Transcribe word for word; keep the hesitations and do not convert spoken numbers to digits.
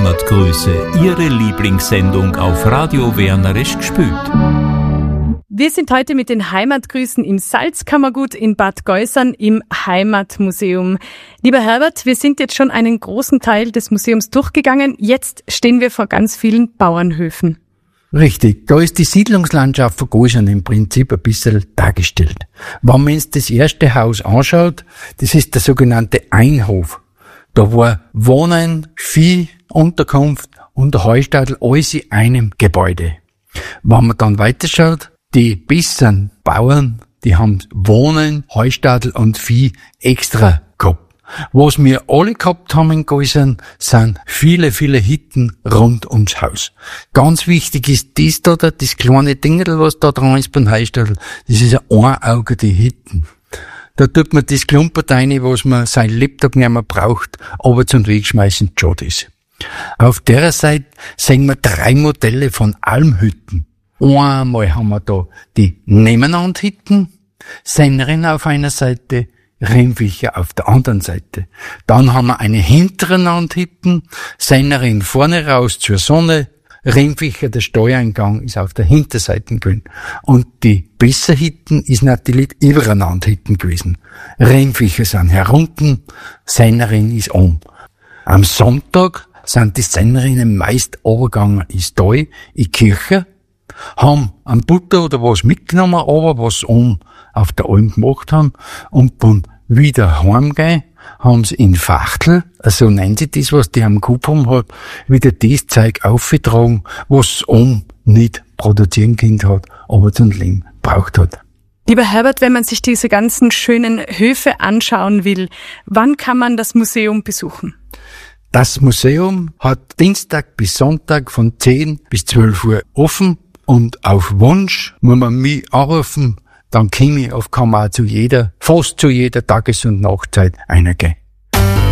Heimatgrüße, Ihre Lieblingssendung auf Radio Wernerisch gespült. Wir sind heute mit den Heimatgrüßen im Salzkammergut in Bad Geusern im Heimatmuseum. Lieber Herbert, wir sind jetzt schon einen großen Teil des Museums durchgegangen. Jetzt stehen wir vor ganz vielen Bauernhöfen. Richtig, da ist die Siedlungslandschaft von Geusern im Prinzip ein bisschen dargestellt. Wenn man jetzt das erste Haus anschaut, das ist der sogenannte Einhof. Da war Wohnen, Vieh, Unterkunft und der Heustadel alles in einem Gebäude. Wenn man dann weiterschaut, die Bissern, Bauern, die haben Wohnen, Heustadel und Vieh extra gehabt. Was wir alle gehabt haben in Geusern, sind viele, viele Hütten rund ums Haus. Ganz wichtig ist das da, das kleine Dingerl, was da dran ist beim Heustadel, das ist ein Einaugige Hütten. Da tut man das Klumpert rein, was man sein Lebtag nicht mehr braucht, aber zum Wegschmeißen schon ist. Auf der Seite sehen wir drei Modelle von Almhütten. Einmal haben wir da die Nebeneinanderhütten, Sennerin auf einer Seite, Rindvicher auf der anderen Seite. Dann haben wir eine Hintereinanderhütten, Sennerin vorne raus zur Sonne, Rindvicher, der Steuereingang ist auf der Hinterseite gewesen. Und die Besserhütten ist natürlich übereinanderhütten gewesen. Rindvicher sind herunten, Sennerin ist oben. Am Sonntag sind die Sennerinnen meist runtergegangen ins Tal, in die Kirche, haben ein Butter oder was mitgenommen, aber was oben auf der Alm gemacht haben, und dann wieder heimgehen, haben sie in Fachtel, also nennen sie das, was die am Kupfern hat, wieder das Zeug aufgetragen, was oben nicht produzieren können hat, aber zum Leben braucht hat. Lieber Herbert, wenn man sich diese ganzen schönen Höfe anschauen will, wann kann man das Museum besuchen? Das Museum hat Dienstag bis Sonntag von zehn bis zwölf Uhr offen, und auf Wunsch muss man mich anrufen, dann komme ich auf, kann man auch zu jeder, fast zu jeder Tages- und Nachtzeit reingehen.